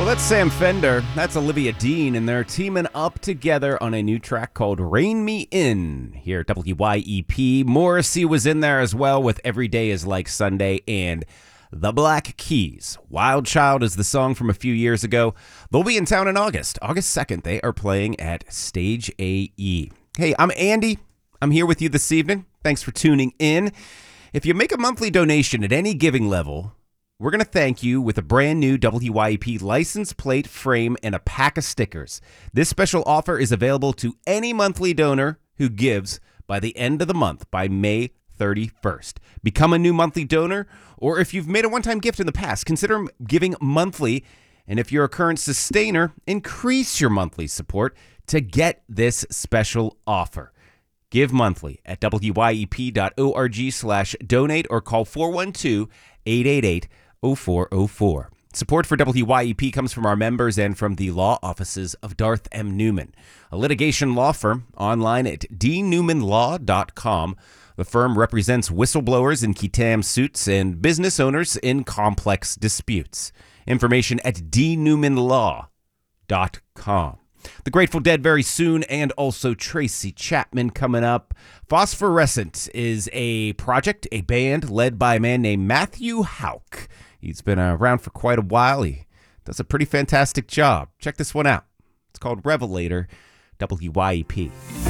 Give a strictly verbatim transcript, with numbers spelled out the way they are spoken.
Well, that's Sam Fender. That's Olivia Dean, and they're teaming up together on a new track called Rain Me In here at W Y E P. Morrissey was in there as well with Every Day Is Like Sunday and The Black Keys. Wild Child is the song from a few years ago. They'll be in town in August. August second, they are playing at Stage A E. Hey, I'm Andy. I'm here with you this evening. Thanks for tuning in. If you make a monthly donation at any giving level, we're going to thank you with a brand new W Y E P license plate frame and a pack of stickers. This special offer is available to any monthly donor who gives by the end of the month, by May thirty-first. Become a new monthly donor, or if you've made a one-time gift in the past, consider giving monthly. And if you're a current sustainer, increase your monthly support to get this special offer. Give monthly at W Y E P dot org slash donate or call four one two, eight eight eight, oh four oh four. Support for W Y E P comes from our members and from the law offices of Darth M. Newman, a litigation law firm online at d newman law dot com. The firm represents whistleblowers in qui tam suits and business owners in complex disputes. Information at d newman law dot com. The Grateful Dead very soon, and also Tracy Chapman coming up. Phosphorescent is a project, a band led by a man named Matthew Houck. He's been around for quite a while. He does a pretty fantastic job. Check this one out. It's called Revelator, W Y E P.